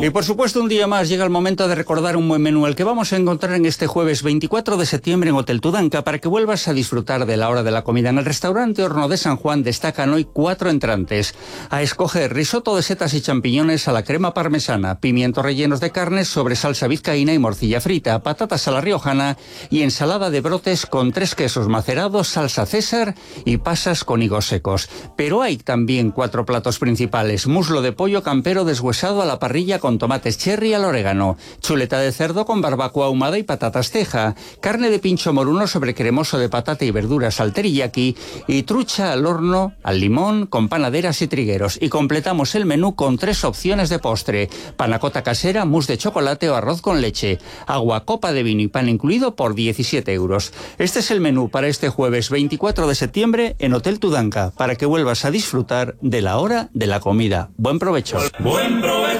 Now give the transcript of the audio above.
Y por supuesto, un día más llega el momento de recordar un buen menú, el que vamos a encontrar en este jueves 24 de septiembre en Hotel Tudanca, para que vuelvas a disfrutar de la hora de la comida. En el restaurante Horno de San Juan destacan hoy 4 entrantes. A escoger: risotto de setas y champiñones a la crema parmesana, pimientos rellenos de carnes sobre salsa vizcaína y morcilla frita, patatas a la riojana y ensalada de brotes con 3 quesos macerados, salsa César y pasas con higos secos. Pero hay también 4 platos principales: muslo de pollo campero deshuesado a la parrilla con tomates cherry al orégano, chuleta de cerdo con barbacoa ahumada y patatas teja, carne de pincho moruno sobre cremoso de patata y verduras al teriyaki y trucha al horno al limón con panaderas y trigueros. Y completamos el menú con 3 opciones de postre: panacota casera, mousse de chocolate o arroz con leche, agua, copa de vino y pan incluido por 17 euros. Este es el menú para este jueves 24 de septiembre en Hotel Tudanca, para que vuelvas a disfrutar de la hora de la comida. Buen provecho. Buen provecho.